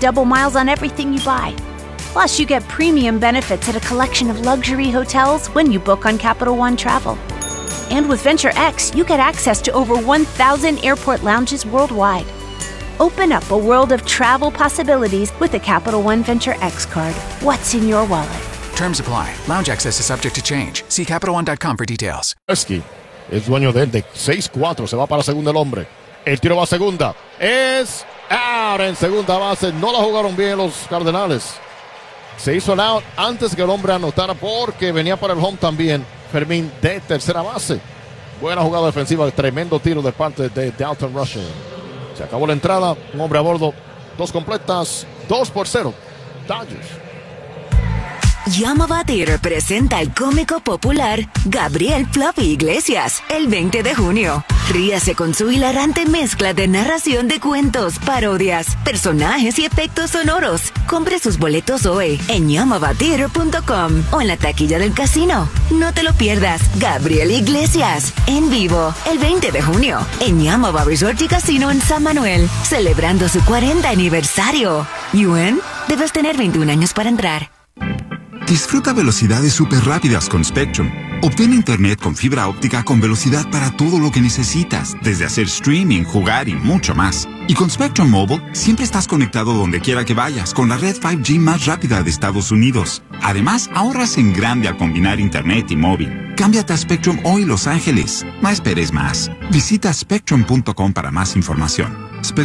double miles on everything you buy. Plus, you get premium benefits at a collection of luxury hotels when you book on Capital One Travel. And with Venture X, you get access to over 1,000 airport lounges worldwide. Open up a world of travel possibilities with the Capital One Venture X card. What's in your wallet? Terms apply. Lounge access is subject to change. See CapitalOne.com for details. Es dueño de él de 6-4. Se va para segunda el hombre. El tiro va a segunda. Es out en segunda base. No la jugaron bien los Cardenales. Se hizo el out antes que el hombre anotara porque venía para el home también Fermín de tercera base. Buena jugada defensiva. Tremendo tiro de parte de Dalton Rushing. Se acabó la entrada. Un hombre a bordo. 2 completas. 2-0. Dodgers. Llama Batir presenta al cómico popular Gabriel Fluffy Iglesias el 20 de junio. Ríase con su hilarante mezcla de narración de cuentos, parodias, personajes y efectos sonoros. Compre sus boletos hoy en llamabatir.com o en la taquilla del casino. No te lo pierdas. Gabriel Iglesias en vivo el 20 de junio en Yamava Resort y Casino en San Manuel, celebrando su 40 aniversario. ¿Yuen? Debes tener 21 años para entrar. Disfruta velocidades súper rápidas con Spectrum. Obtén internet con fibra óptica con velocidad para todo lo que necesitas, desde hacer streaming, jugar y mucho más. Y con Spectrum Mobile, siempre estás conectado donde quiera que vayas con la red 5G más rápida de Estados Unidos. Además, ahorras en grande al combinar internet y móvil. Cámbiate a Spectrum hoy, Los Ángeles. No esperes más. Visita spectrum.com para más información.